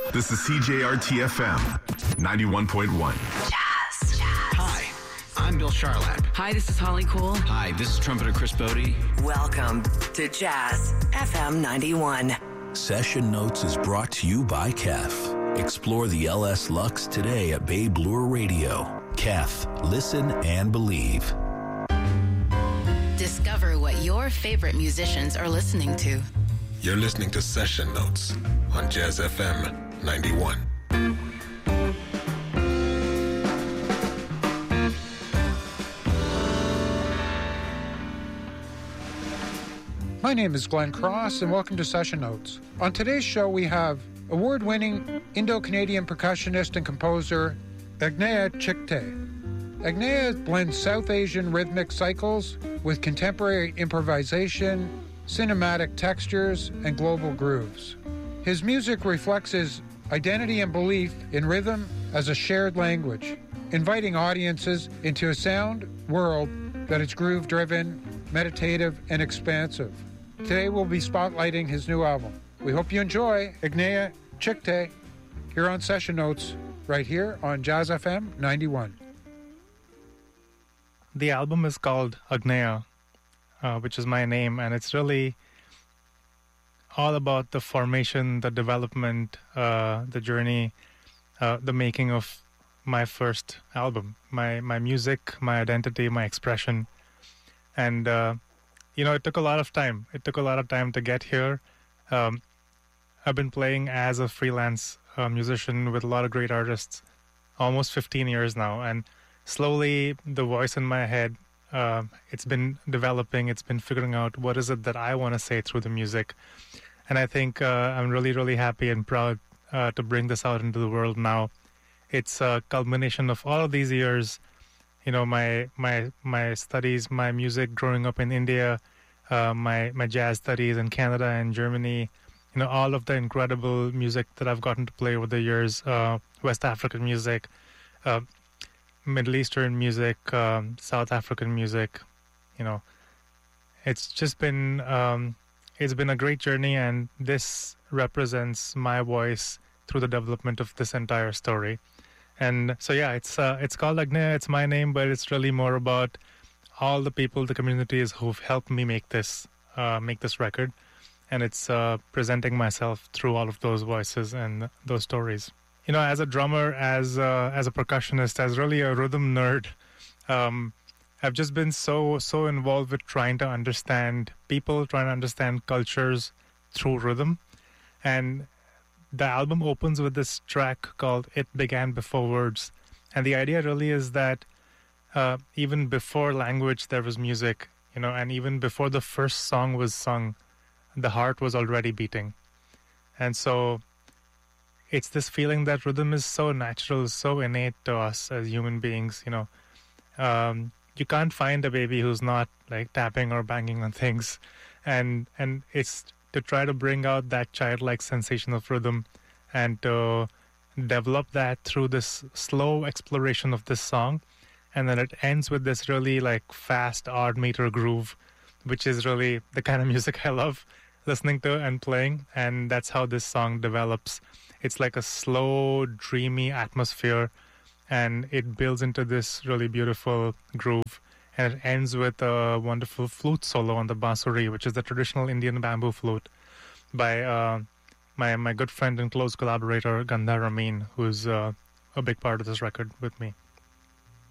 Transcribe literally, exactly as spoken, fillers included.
This is C J R T F M ninety-one point one. Jazz. Jazz. Hi, I'm Bill Charlap. Hi, this is Holly Cool. Hi, this is trumpeter Chris Bodie. Welcome to Jazz F M ninety-one. Session Notes is brought to you by C A F. Explore the L S Lux today at Babe Lure Radio. C A F. Listen and believe. Discover what your favorite musicians are listening to. You're listening to Session Notes on Jazz F M ninety-one. My name is Glenn Cross, and welcome to Session Notes. On today's show, we have award-winning Indo-Canadian percussionist and composer Agneya Chikte. Agneya blends South Asian rhythmic cycles with contemporary improvisation, cinematic textures, and global grooves. His music reflects his identity and belief in rhythm as a shared language, inviting audiences into a sound world that is groove-driven, meditative, and expansive. Today we'll be spotlighting his new album. We hope you enjoy Agneya Chikte here on Session Notes, right here on Jazz F M ninety-one. The album is called Agneya, uh, which is my name, and it's really all about the formation, the development, uh, the journey, uh, the making of my first album, my my music, my identity, my expression. And, uh, you know, it took a lot of time. It took a lot of time to get here. Um, I've been playing as a freelance uh, musician with a lot of great artists almost fifteen years now. And slowly, the voice in my head, uh, it's been developing. It's been figuring out what is it that I want to say through the music. And I think uh, I'm really, really happy and proud uh, to bring this out into the world now. It's a culmination of all of these years. You know, my my my studies, my music growing up in India, uh, my my jazz studies in Canada and Germany, you know, all of the incredible music that I've gotten to play over the years, uh, West African music, uh, Middle Eastern music, um, South African music, you know, it's just been um, it's been a great journey, and this represents my voice through the development of this entire story. And so, yeah, it's uh, it's called Agneya. It's my name, but it's really more about all the people, the communities who've helped me make this uh, make this record. And it's uh, presenting myself through all of those voices and those stories. You know, as a drummer, as uh, as a percussionist, as really a rhythm nerd, um, I've just been so, so involved with trying to understand people, trying to understand cultures through rhythm. And the album opens with this track called It Began Before Words. And the idea really is that uh, even before language, there was music, you know, and even before the first song was sung, the heart was already beating. And so it's this feeling that rhythm is so natural, so innate to us as human beings, you know. Um, you can't find a baby who's not like tapping or banging on things. And and it's to try to bring out that childlike sensation of rhythm and to develop that through this slow exploration of this song. And then it ends with this really like fast odd meter groove, which is really the kind of music I love listening to and playing. And that's how this song develops. It's like a slow, dreamy atmosphere, and it builds into this really beautiful groove. And it ends with a wonderful flute solo on the bansuri, which is the traditional Indian bamboo flute, by uh, my my good friend and close collaborator, Gandhar Amin, who's uh, a big part of this record with me.